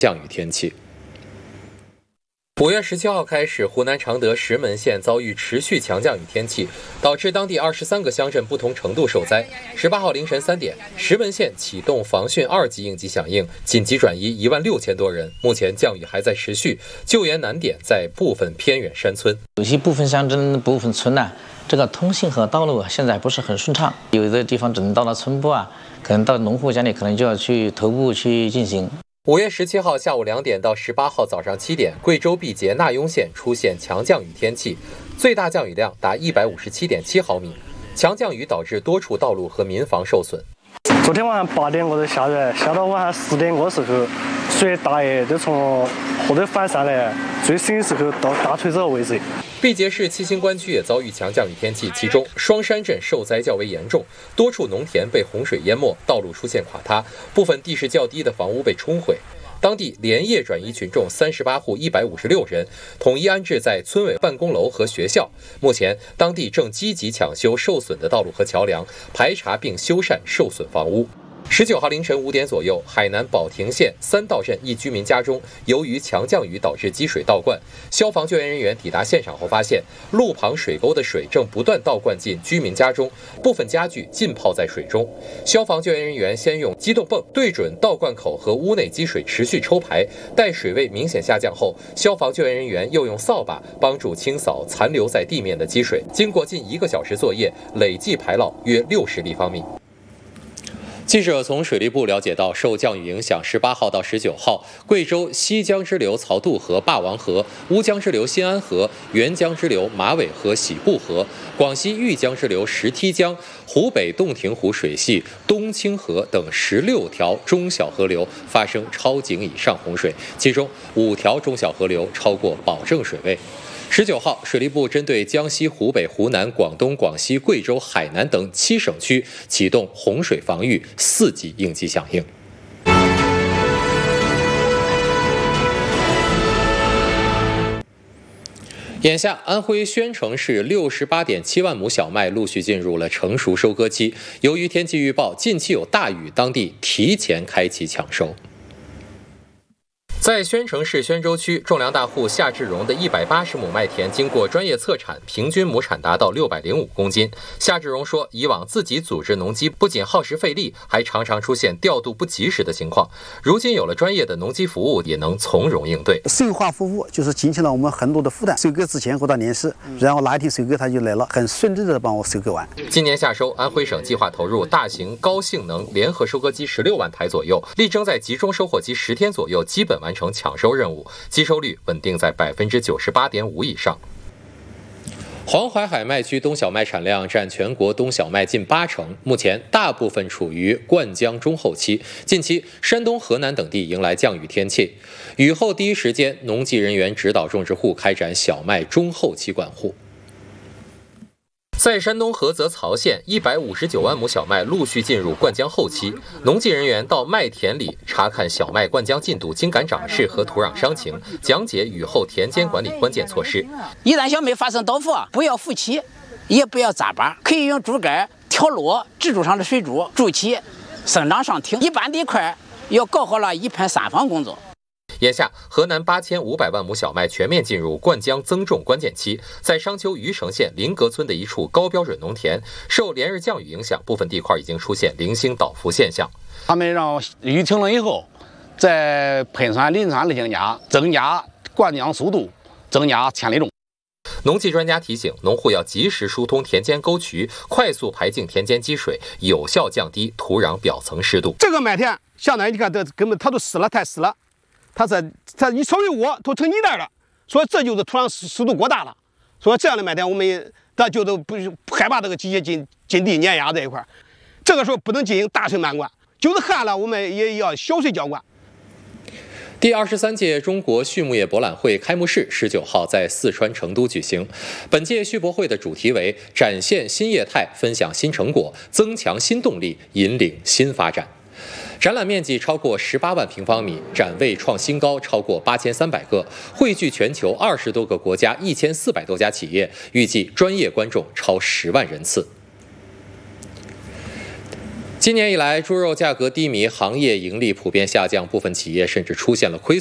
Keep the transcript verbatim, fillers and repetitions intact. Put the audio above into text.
降雨天气。五月十七号开始，湖南常德石门县遭遇持续强降雨天气，导致当地二十三个乡镇不同程度受灾。十八号凌晨三点，石门县启动防汛二级应急响应，紧急转移一万六千多人。目前降雨还在持续，救援难点在部分偏远山村。 有些部分乡镇、部分村呢，这个通信和道路现在不是很顺畅，有的地方只能到了村部啊，可能到农户家里可能就要去头部去进行。 五月十七号下午两点到十八号早上七点，贵州毕节纳雍县出现强降雨天气，最大降雨量达一百五十七点七毫米。强降雨导致多处道路和民房受损。 昨天晚上八点过头下雨，下到晚上十点过时候，水大爷都从后头反上来，最深的时候到大锤子的位置。 毕节市七星关区也遭遇强降雨天气，其中双山镇受灾较为严重，多处农田被洪水淹没，道路出现垮塌，部分地势较低的房屋被冲毁。当地连夜转移群众三十八户一百五十六人，统一安置在村委办公楼和学校。目前，当地正积极抢修受损的道路和桥梁，排查并修缮受损房屋。十九号凌晨五点左右，海南保亭县三道镇一居民家中，由于强降雨导致积水倒灌，消防救援人员抵达现场后发现，路旁水沟的水正不断倒灌进居民家中，部分家具浸泡在水中。消防救援人员先用机动泵对准倒灌口和屋内积水持续抽排，待水位明显下降后，消防救援人员又用扫把帮助清扫残留在地面的积水。经过近一个小时作业，累计排涝约六十立方米。记者从水利部了解到，受降雨影响，十八号到十九号，贵州西江支流曹渡河、霸王河、乌江支流新安河、沅江支流马尾河、喜布河、广西玉江支流石梯江、湖北洞庭湖水系东清河等十六条中小河流发生超警以上洪水，其中五条中小河流超过保证水位。十九号，水利部针对江西、湖北、湖南、广东、广西、贵州、海南等七省区启动洪水防御四级应急响应。眼下，安徽宣城市六十八点七万亩小麦陆续进入了成熟收割期。由于天气预报近期有大雨，当地提前开启抢收。在宣城市宣州区，种粮大户夏志荣的一百八十亩麦田经过专业测产，平均亩产达到六百零五公斤。夏志荣说，以往自己组织农机不仅耗时费力，还常常出现调度不及时的情况。如今有了专业的农机服务，也能从容应对。 收化服务就是减轻了我们很多的负担。收割之前和到年时，然后哪一天收割他就来了，很顺利的帮我收割完。 今年夏收，安徽省计划投入大型高性能联合收割机十六万台左右，力争在集中收获期十天左右基本完成抢收任务，机收率稳定在百分之九十八点五以上。黄淮海麦区冬小麦产量占全国冬小麦近八成，目前大部分处于灌浆中后期。近期，山东、河南等地迎来降雨天气，雨后第一时间，农技人员指导种植户开展小麦中后期管护。在山东菏泽曹县，一百五十九万亩小麦陆续进入灌浆后期，农技人员到麦田里查看小麦灌浆进度、茎秆长势和土壤伤情，讲解雨后田间管理关键措施。 一旦小麦发生倒伏，不要负起，也不要扎把，可以用竹竿挑落支柱上的水柱，筑起，生长上挺。一般地块要搞好了一盆三防工作。 眼下，河南八千五百万亩小麦全面进入灌浆增种关键期。在商丘余城县临阁村的一处高标准农田，受连日降雨影响，部分地块已经出现零星倒伏现象。 他们让雨停了以后，再喷上磷酸类钾，增加灌浆速度，增加千粒重。 农技专家提醒，农户要及时疏通田间沟渠，快速排净田间积水，有效降低土壤表层湿度。 这个麦田相当于你看，这根本它都湿了，太湿了。它是它一稍微窝都成泥袋了，所以这就是土壤湿湿度过大了。所以这样的麦田我们也咱就都不害怕这个机械进进地碾压这一块，这个时候不能进行大水漫灌，就是旱了我们也要小水浇灌。 第二十三届中国畜牧业博览会开幕式十九号在四川成都举行。本届畜博会的主题为“展现新业态，分享新成果，增强新动力，引领新发展”。展览面积超过十八万平方米，展位创新高超过八千三百个，汇聚全球二十多个国家一千四百多家企业，预计专业观众超十万人次。 今年以来，猪肉价格低迷，行业盈利普遍下降，部分企业甚至出现了亏损。